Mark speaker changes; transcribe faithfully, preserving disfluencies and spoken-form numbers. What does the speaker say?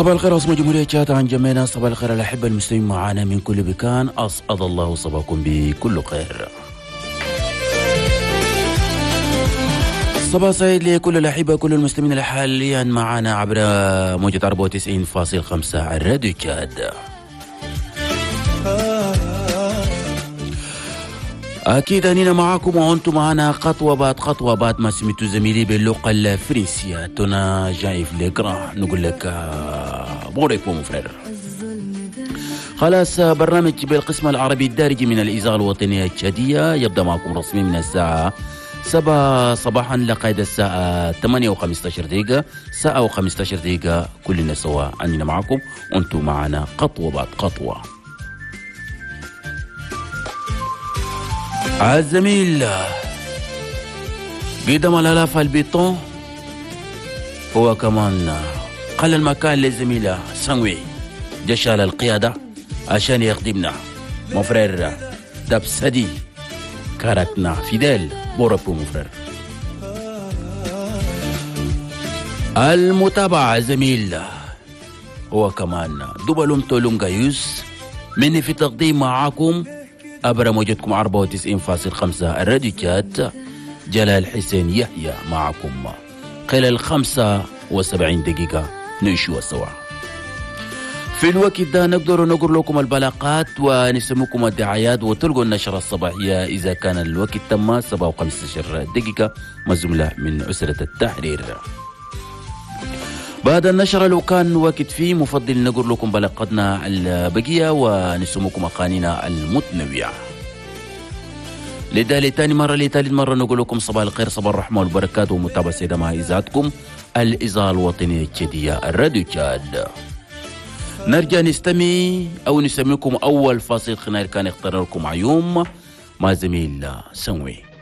Speaker 1: صباح الخير عاصمة جمهورية تشاد عن جميعنا. صباح الخير الأحبة المستمعين معنا من كل مكان، أسعد الله صباحكم بكل خير. صباح سعيد لكل الأحبة كل المسلمين اللي حاليا معنا عبر موجة أربعة وتسعين فاصلة خمسة الراديو تشاد. أكيد أننا معكم وأنتم معنا خطوة بعد خطوة بعد ما سمعتوا زميلي باللغة الفرنسية تونا جايف ليكرا نقول لك بوريك ومفرر. خلاص برنامج بالقسم العربي الدارج من الإذاعة الوطنية التشادية يبدأ معكم رسمي من الساعة سبعة صباحا لقيد الساعة ثمانية وخمسة عشر دقيقة، ساعة وخمسة عشر دقيقة كلنا سوا أننا معكم وأنتم معنا خطوة بعد خطوة. الزميل قدم الآلاف البيطون هو كمان قال المكان للزميلة سانوي جشال القيادة عشان يخدمنا مفرر دبسدي كاركنا فيديل بوربو مفرر. المتابعة زميل هو كمان دبلوم تولونغا يوس مني في تقديم معاكم أبرا موجتكم أربعة وتسعين فاصلة خمسة الراديو تشاد. جلال حسين يحيى معكم خلال خمسة وسبعين دقيقة نعيشوا سوا. في الوقت ده نقدر نقول لكم البلاغات ونسموكم الدعايات وتلقوا النشرة الصباحية إذا كان الوقت تم سبعة وخمسة عشر دقيقة مزملة من أسرة التحرير. بعد النشرة لو كان وقت فيه مفضل نقول لكم بلاغتنا البقية ونسموكم أغانينا المتنوعة. لذا لتاني مرة لتالت مرة نقول لكم صباح الخير صباح الرحمة والبركات ومتابعة سيدة مع إذاعتكم الإذاعة الوطنية التشادية الراديو تشاد. نرجع نستمي أو نسميكم أول فاصل خناير كان اختار لكم عيوم مع زميل سنوي.